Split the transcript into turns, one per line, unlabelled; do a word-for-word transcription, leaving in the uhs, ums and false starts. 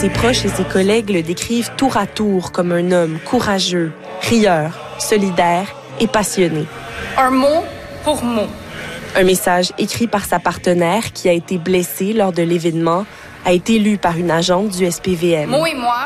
Ses proches et ses collègues le décrivent tour à tour comme un homme courageux, rieur, solidaire et passionné.
Un mot pour mot.
Un message écrit par sa partenaire qui a été blessée lors de l'événement a été lu par une agente du S P V M.
Mo et moi,